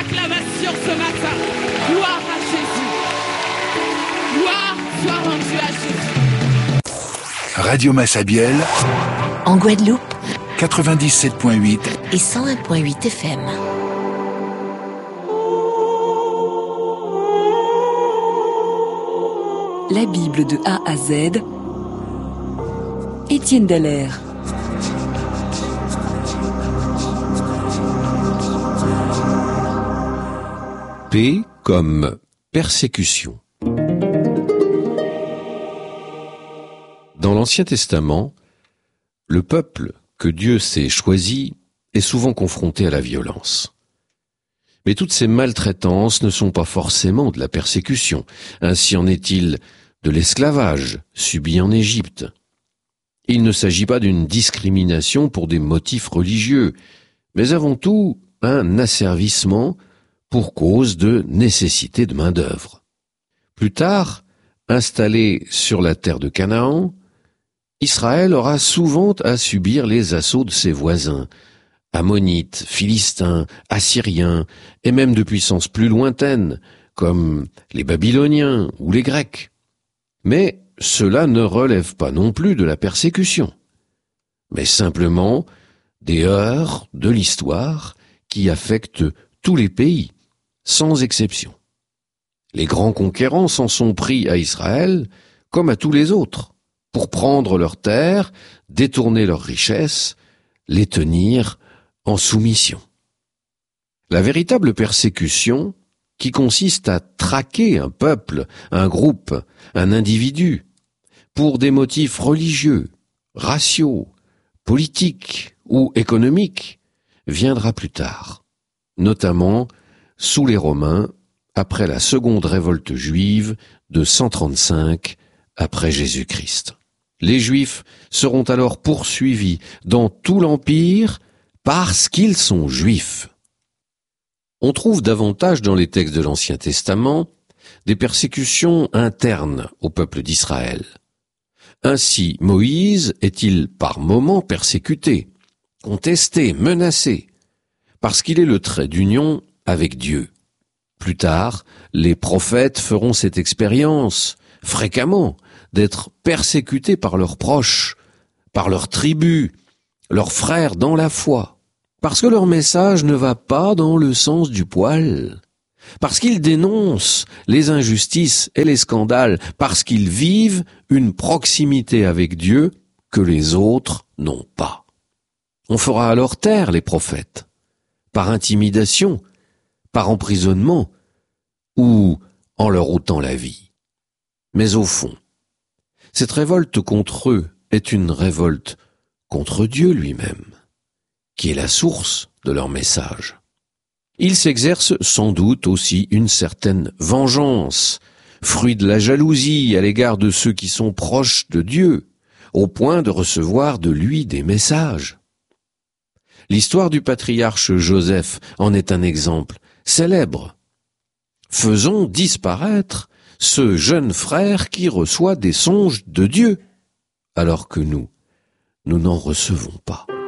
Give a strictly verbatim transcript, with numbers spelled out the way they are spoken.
acclamation ce matin. Gloire à Jésus. Gloire soit rendue à Jésus. Radio Massabielle, en Guadeloupe, quatre-vingt-dix-sept virgule huit et cent un virgule huit F M. La Bible de A à Z, Étienne Dallaire. P comme persécution. Dans l'Ancien Testament, le peuple que Dieu s'est choisi est souvent confronté à la violence. Mais toutes ces maltraitances ne sont pas forcément de la persécution. Ainsi en est-il de l'esclavage subi en Égypte. Il ne s'agit pas d'une discrimination pour des motifs religieux, mais avant tout un asservissement pour cause de nécessité de main-d'œuvre. Plus tard, installé sur la terre de Canaan, Israël aura souvent à subir les assauts de ses voisins, Ammonites, Philistins, Assyriens, et même de puissances plus lointaines, comme les Babyloniens ou les Grecs. Mais cela ne relève pas non plus de la persécution, mais simplement des heurts de l'histoire qui affectent tous les pays, sans exception. Les grands conquérants s'en sont pris à Israël comme à tous les autres, pour prendre leurs terres, détourner leurs richesses, les tenir en soumission. La véritable persécution, qui consiste à traquer un peuple, un groupe, un individu, pour des motifs religieux, raciaux, politiques ou économiques, viendra plus tard, notamment sous les Romains, après la seconde révolte juive de cent trente-cinq après Jésus-Christ. Les Juifs seront alors poursuivis dans tout l'Empire parce qu'ils sont Juifs. On trouve davantage dans les textes de l'Ancien Testament des persécutions internes au peuple d'Israël. Ainsi, Moïse est-il par moments persécuté, contesté, menacé, parce qu'il est le trait d'union avec Dieu. Plus tard, les prophètes feront cette expérience, fréquemment, d'être persécutés par leurs proches, par leurs tribus, leurs frères dans la foi, parce que leur message ne va pas dans le sens du poil, parce qu'ils dénoncent les injustices et les scandales, parce qu'ils vivent une proximité avec Dieu que les autres n'ont pas. On fera alors taire les prophètes, par intimidation, par emprisonnement, ou en leur ôtant la vie. Mais au fond, cette révolte contre eux est une révolte contre Dieu lui-même, qui est la source de leur message. Il s'exerce sans doute aussi une certaine vengeance, fruit de la jalousie à l'égard de ceux qui sont proches de Dieu, au point de recevoir de lui des messages. L'histoire du patriarche Joseph en est un exemple célèbre. Faisons disparaître ce jeune frère qui reçoit des songes de Dieu, alors que nous, nous n'en recevons pas.